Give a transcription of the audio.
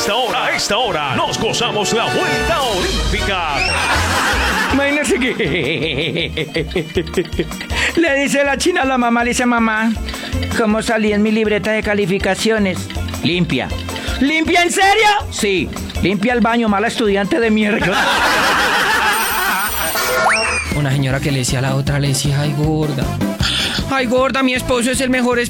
A esta hora, nos gozamos la vuelta olímpica. Imagínese que le dice la china a la mamá, le dice: mamá, ¿cómo salí en mi libreta de calificaciones? Limpia. ¿Limpia en serio? Sí. Limpia el baño, mala estudiante de mierda. Una señora que le decía a la otra, le decía: ay gorda, mi esposo es el mejor